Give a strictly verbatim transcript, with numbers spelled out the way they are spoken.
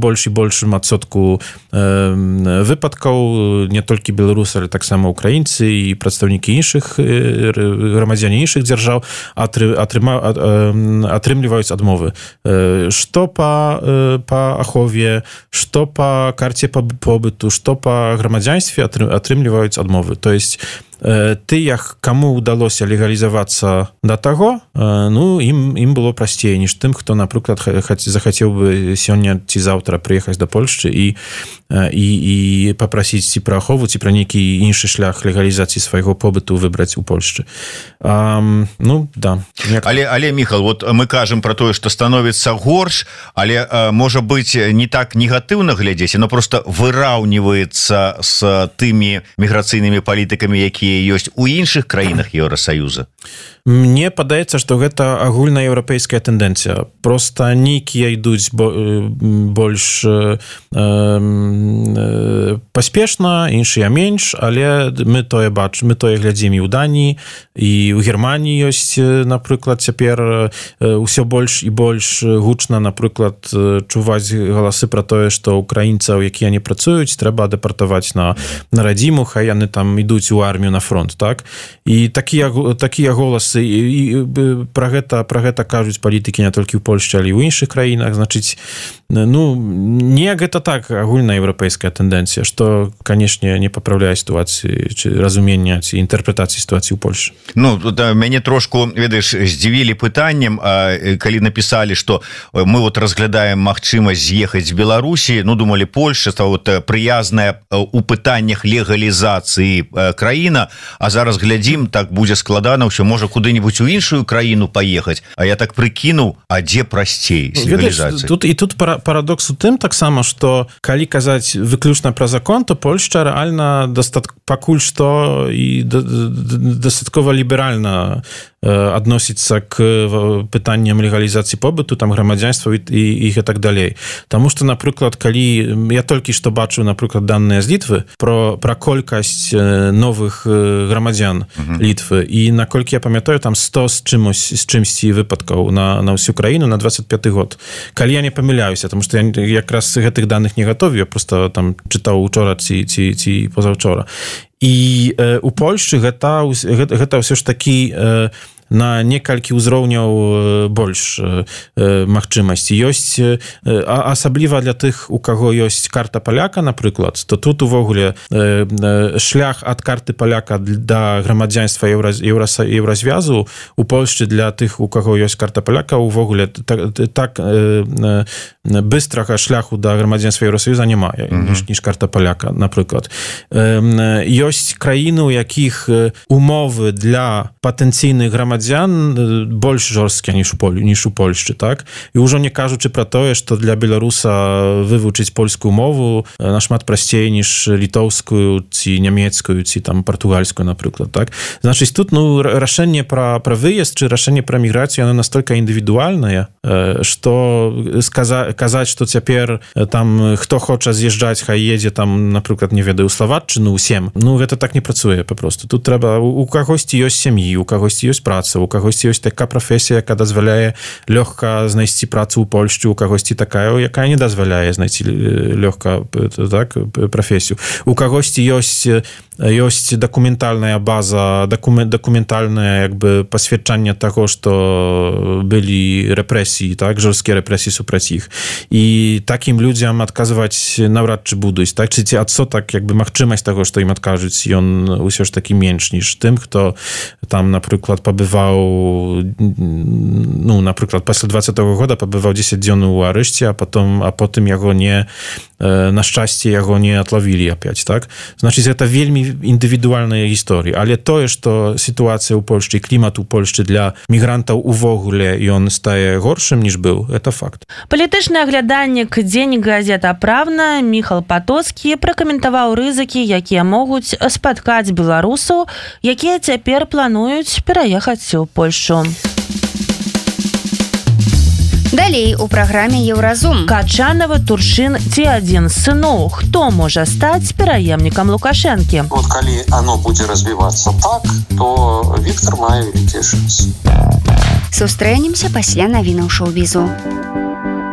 больш і большым адсотку выпадкаў не толькі беларусы, але таксама украінцы і прадстаўнікі іншых грамадзяне іншых дзяржаў атрымліваюць адмовы. Што па, па ахове, што па карце побыту, што па грамадзянстве атрымліваюць адмовы. То есть тых, каму ўдалося легалізавацца да таго, ну, ім, ім было прасцей, ніж тым, хто, напрыклад, захацеў бы сёння ці заўтра прыехаць да Польшчы і, і, і папрасіць ці пра ахову, ці пра нейкі іншы шлях легалізацыі свайго побыту выбраць у Польшчы. А, ну, да. Як... Але, але, Міхал, вот мы кажам пра тое, што становіцца горш, але, можа быць, не так негатыўна глядзець, но просто выраўніваецца з тымі міграцыйнымі палітыкамі, якія ёсць у іншых краінах Еўрасаюза. Мне падаецца, што гэта агульнаеўрапейская тэндэнцыя. Проста нейкія ідуць больш э, э, паспешна, іншыя менш, але мы тое бачым, мы тое глядзім і ў Даніі, і ў Германіі ёсць, напрыклад, цяпер ўсё больш і больш гучна, напрыклад, чуваць галасы пра тое, што украінцаў, якія не працуюць, трэба дэпартаваць на, на радзіму, хай яны там ідуць у армію на фронт, так? І такія, такія голасы і, і пра гэта, пра гэта кажуць палітыкі не толькі ў Польшчы, але і ў іншых краінах. Значыць, ну, не гэта так агульнаеўрапейская тэндэнцыя, што, канешне, не папраўляе сітуацыі, ці разумення, ці інтэрпрэтацыі сітуацыі ў Польшчы. Ну, да, мяне трошку, ведаеш, здзівілі пытаннем, калі напісалі, што мы вот разглядаем магчымасць з'ехаць з Беларусі, ну, думалі, Польшча вот прыязная у пытаннях легалізацыі краіна, а зараз глядзім, так будзе складана, ўсё можа куды-нибудь у іншую краіну паехаць, а я так прыкінуў, а дзе прасцей з легалізацыяй? Тут, і тут парадокс у тым таксама, што калі казаць выключна пра закон, то Польшча рэальна дастат... пакуль што і дастаткова ліберальна адносіцца к пытанням легалізацыі побыту, там грамадзянства і, і, і так далей. Таму што, напрыклад, калі я толькі што бачу, напрыклад, даныя з Літвы про, пра колькасць новых грамадзян uh-huh. Літвы, і наколькі я памятаю, там сто з чымось, з чымсьці выпадкаў на, на ўсю краіну на двадцать пяты год. Калі я не памыляюся, таму што я якраз гэтых даных не гатовы, я просто там чытаў учора ці, ці, ці позаўчора. І э, у Польшчы гэта, гэта, гэта ўсё ж такі э, на некалькі ўзроўняў больш магчымасці. Ёсць, асабліва для тых, у каго ёсць карта паляка, напрыклад, то тут увогуле шлях ад карты паляка да грамадзянства еўразвязу у Польшчы для тых, у каго ёсць карта паляка, увогуле так, так быстрага шляху да грамадзянства Еўрасаюза няма, ніж, ніж карта паляка, напрыклад. Ёсць краіны, у якіх умовы для патэнцыйных грамадзян больш жорсткія, ніж у Полі, ніж у Польшчы, так? І ўжо не кажучы пра тое, што для беларуса вывучыць польскую мову нашмат прасцей, ніж літоўскую, ці нямецкую, ці там партугальскую, напрыклад, так? Значыць, тут, ну, рашэнне пра, пра выезд, ці рашэнне пра міграцыю, яно настолькі індывідуальнае, што сказа, казаць, што цяпер там, хто хоча з'язджаць, хай едзе там, напрыклад, не ведаю, у Славатчыну, усім. Ну, гэта так не працуе, папросту. Тут трэба, у кагосьці ёсць сям'і, у кагосьці ёсць праца, у кагосьці ёсць такая прафесія, яка дазваляе лёгка знайсці працу ў Польшчы, у кагосьці такая, якая не дазваляе знайсці лёгка, так, прафесію. У кагосьці ёсць ёсць дакументальная база, дакумент, дакументальнае як бы пасведчанне таго, што былі рэпрэсіі, так, жорсткія рэпрэсіі супраць іх. І такім людзям адказваць наўрад ці будуць, так, ці адсотак, як бы магчымасць таго, што ім адкажуць, ён усё ж такі менш, ніж тым, хто там, напрыклад, пабываў, ну, напрыклад, пасля двадцатого года пабываў дзесяць дзён у арышце, а потом, а потым яго не, на шчасце, яго не атлавілі апять, так? Значыць, гэта вельмі індывідуальныя гісторыі, але тое, што сітуацыя ў Польшчы і клімат у Польшчы для мігрантаў увогуле ён стае горшым, ніж быў, это факт. Палітычны аглядальнік дзень газета «Правна» Міхал Патоцкі пракаментаваў рызыкі, якія могуць спаткаць беларусаў, якія цяпер плануюць пераехаць у Польшчу. Далей у праграме «Еўразум». Качанова, Турчын ці адзін з сыноў. Хто можа стаць пераемнікам Лукашэнкі? Вот калі оно будзе развівацца так, то Віктор мае вялікія шансы. Сустрэнемся пасля навінаў шоу-бізу.